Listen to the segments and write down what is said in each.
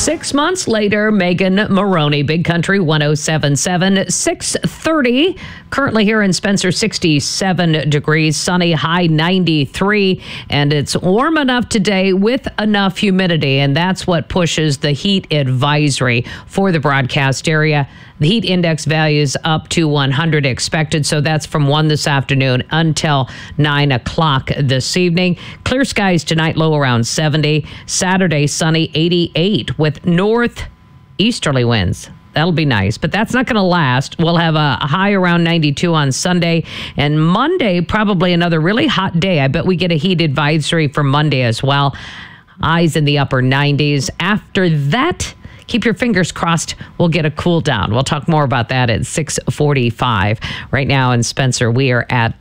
6 months later, Megan Maroney, Big Country 107.7, 6:30. Currently here in Spencer, 67 degrees, sunny, high 93. And it's warm enough today with enough humidity. And that's what pushes the heat advisory for the broadcast area. The heat index values up to 100 expected. So that's from 1 this afternoon until 9 o'clock this evening. Clear skies tonight, low around 70. Saturday, sunny, 88 with northeasterly winds. That'll be nice, but that's not going to last. We'll have a high around 92 on Sunday, and Monday, probably another really hot day. I bet we get a heat advisory for Monday as well. Highs in the upper 90s. After that, keep your fingers crossed, we'll get a cool down. We'll talk more about that at 6:45. Right now in Spencer, we are at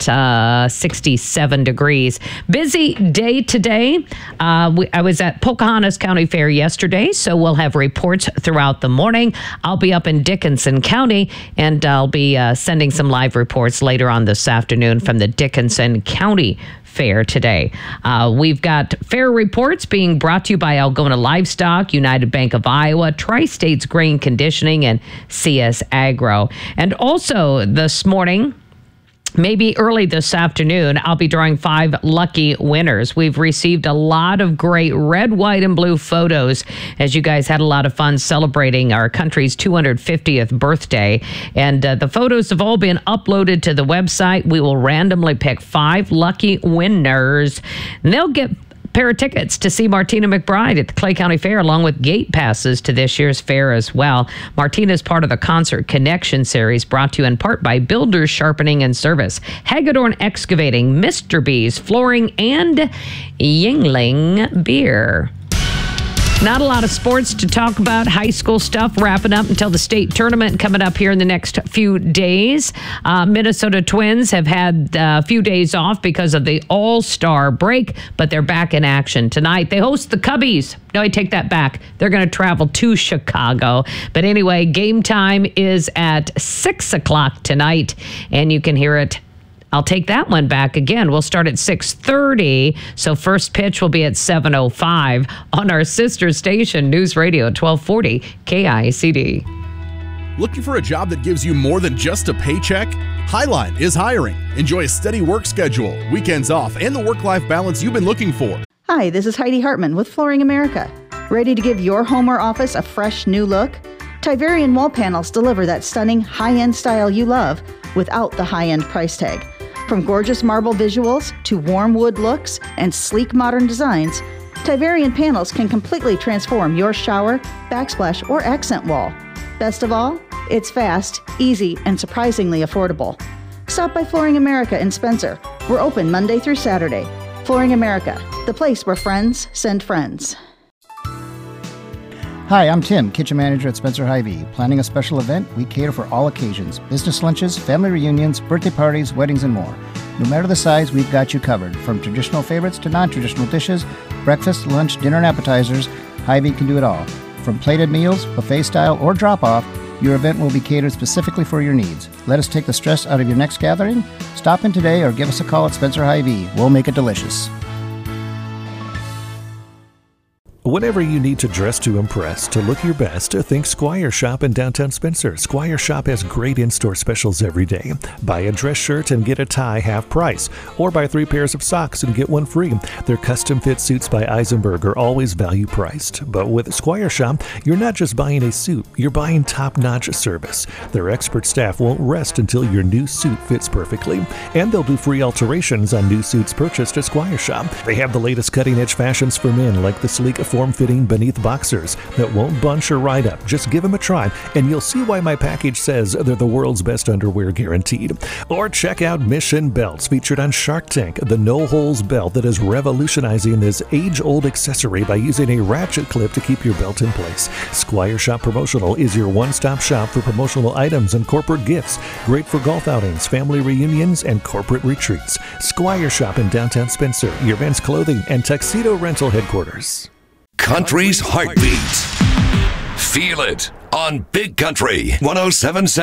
67 degrees. Busy day today. I was at Pocahontas County Fair yesterday, so we'll have reports throughout the morning. I'll be up in Dickinson County, and I'll be sending some live reports later on this afternoon from the Dickinson County Fair today. We've got fair reports being brought to you by Algona Livestock, United Bank of Iowa, Tri-States Grain Conditioning, and CS Agro. And also this morning, maybe early this afternoon, I'll be drawing 5 lucky winners. We've received a lot of great red, white, and blue photos as you guys had a lot of fun celebrating our country's 250th birthday. And the photos have all been uploaded to the website. We will randomly pick 5 lucky winners, and they'll get pair of tickets to see Martina McBride at the Clay County Fair, along with gate passes to this year's fair as well. Martina is part of the Concert Connection series, brought to you in part by Builders Sharpening and Service, Hagedorn Excavating, Mr. B's Flooring, and Yingling Beer. Not a lot of sports to talk about. High school stuff wrapping up until the state tournament coming up here in the next few days. Minnesota Twins have had a few days off because of the All-Star break, but they're back in action tonight. They host the Cubbies. No, I take that back. They're going to travel to Chicago. But anyway, game time is at 6 o'clock tonight, and you can hear it. I'll take that one back again. We'll start at 6:30. So first pitch will be at 7:05 on our sister station, News Radio 1240 KICD. Looking for a job that gives you more than just a paycheck? Highline is hiring. Enjoy a steady work schedule, weekends off, and the work-life balance you've been looking for. Hi, this is Heidi Hartman with Flooring America. Ready to give your home or office a fresh new look? Tiverian wall panels deliver that stunning high-end style you love without the high-end price tag. From gorgeous marble visuals to warm wood looks and sleek modern designs, Tiverian panels can completely transform your shower, backsplash, or accent wall. Best of all, it's fast, easy, and surprisingly affordable. Stop by Flooring America in Spencer. We're open Monday through Saturday. Flooring America, the place where friends send friends. Hi, I'm Tim, kitchen manager at Spencer Hy-Vee. Planning a special event? We cater for all occasions. Business lunches, family reunions, birthday parties, weddings, and more. No matter the size, we've got you covered. From traditional favorites to non-traditional dishes, breakfast, lunch, dinner, and appetizers, Hy-Vee can do it all. From plated meals, buffet style, or drop-off, your event will be catered specifically for your needs. Let us take the stress out of your next gathering. Stop in today or give us a call at Spencer Hy-Vee. We'll make it delicious. Whenever you need to dress to impress, to look your best, think Squire Shop in downtown Spencer. Squire Shop has great in-store specials every day. Buy a dress shirt and get a tie half price, or buy 3 pairs of socks and get 1 free. Their custom-fit suits by Eisenberg are always value-priced. But with Squire Shop, you're not just buying a suit, you're buying top-notch service. Their expert staff won't rest until your new suit fits perfectly, and they'll do free alterations on new suits purchased at Squire Shop. They have the latest cutting-edge fashions for men, like the sleek form-fitting beneath boxers that won't bunch or ride up. Just give them a try, and you'll see why my package says they're the world's best underwear guaranteed. Or check out Mission Belts, featured on Shark Tank, the no-holes belt that is revolutionizing this age-old accessory by using a ratchet clip to keep your belt in place. Squire Shop Promotional is your one-stop shop for promotional items and corporate gifts. Great for golf outings, family reunions, and corporate retreats. Squire Shop in downtown Spencer, your men's clothing and tuxedo rental headquarters. Country's heartbeat. Feel it on Big Country 107.7.